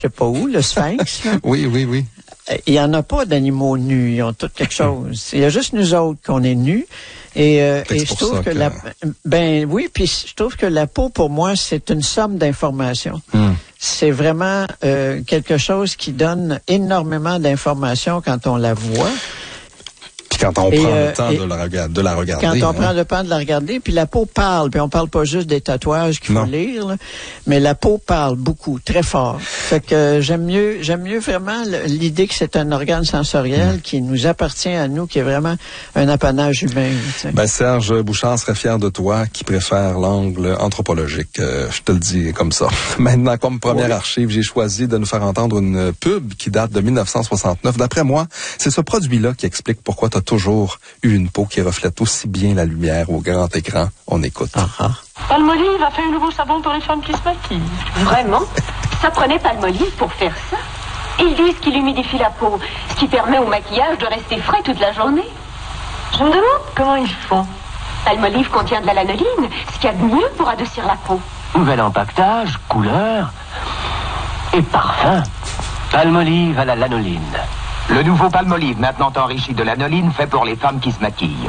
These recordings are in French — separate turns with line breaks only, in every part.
je sais pas où, le sphinx. Là.
Oui.
Il y en a pas d'animaux nus, ils ont tous quelque chose. Il y a juste nous autres qu'on est nus. Et je trouve que puis je trouve que la peau, pour moi, c'est une somme d'informations. C'est vraiment quelque chose qui donne énormément d'informations quand on la voit.
Quand on prend le temps de la regarder.
Quand on prend le temps de la regarder, puis la peau parle, puis on parle pas juste des tatouages qu'il faut lire, là, mais la peau parle beaucoup, très fort. Fait que j'aime mieux vraiment l'idée que c'est un organe sensoriel qui nous appartient à nous, qui est vraiment un apanage humain.
Ben, Serge Bouchard serait fier de toi qui préfère l'angle anthropologique. Je te le dis comme ça. Maintenant, comme première archive, j'ai choisi de nous faire entendre une pub qui date de 1969. D'après moi, c'est ce produit-là qui explique pourquoi tu as toujours eu une peau qui reflète aussi bien la lumière au grand écran. On écoute.
Palmolive a fait un nouveau savon pour les femmes qui se maquillent.
Vraiment? Ça prenait Palmolive pour faire ça? Ils disent qu'il humidifie la peau, ce qui permet au maquillage de rester frais toute la journée.
Je me demande comment ils font.
Palmolive contient de la lanoline, ce qu'il y a de mieux pour adoucir la peau.
Nouvel empaquetage, couleur et parfum. Palmolive à la lanoline.
Le nouveau Palmolive, maintenant enrichi de lanoline, fait pour les femmes qui se maquillent.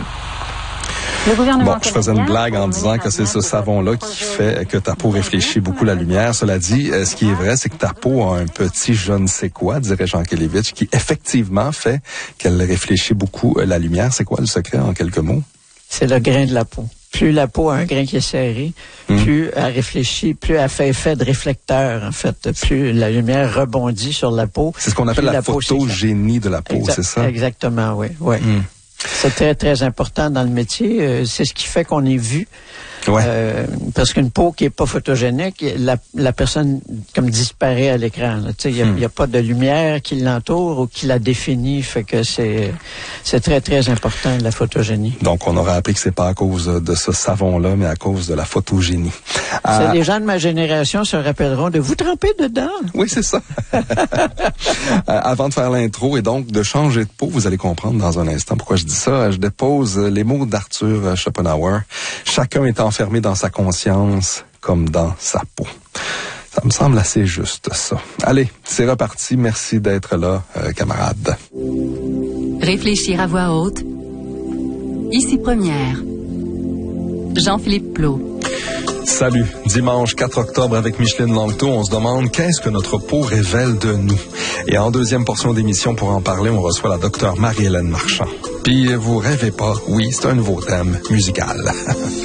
Bon, je faisais une blague en disant que c'est ce savon-là qui fait que ta peau réfléchit beaucoup la lumière. Cela dit, ce qui est vrai, c'est que ta peau a un petit je ne sais quoi, dirait Jean Kelevitch, qui effectivement fait qu'elle réfléchit beaucoup la lumière. C'est quoi le secret en quelques mots?
C'est le grain de la peau. Plus la peau a un grain qui est serré, plus elle réfléchit, plus elle fait effet de réflecteur, en fait. Plus la lumière rebondit sur la peau.
C'est ce qu'on appelle la photogénie de la peau, c'est ça?
Exactement, oui. C'est très, très important dans le métier. C'est ce qui fait qu'on est vu. Parce qu'une peau qui est pas photogénique, la personne comme disparaît à l'écran. Il y a pas de lumière qui l'entoure ou qui la définit. Fait que c'est très, très important, la photogénie.
Donc, on aura appris que c'est pas à cause de ce savon-là, mais à cause de la photogénie.
Les gens de ma génération se rappelleront de vous tremper dedans.
Oui, c'est ça. Avant de faire l'intro et donc de changer de peau, vous allez comprendre dans un instant pourquoi je dis ça. Je dépose les mots d'Arthur Schopenhauer. Chacun est enfermé dans sa conscience comme dans sa peau. Ça me semble assez juste, ça. Allez, c'est reparti. Merci d'être là, camarades.
Réfléchir à voix haute. Ici Première. Jean-Philippe Plot.
Salut. Dimanche 4 octobre avec Micheline Langto, on se demande qu'est-ce que notre peau révèle de nous. Et en deuxième portion d'émission, pour en parler, on reçoit la docteure Marie-Hélène Marchand. Puis vous rêvez pas, oui, c'est un nouveau thème musical.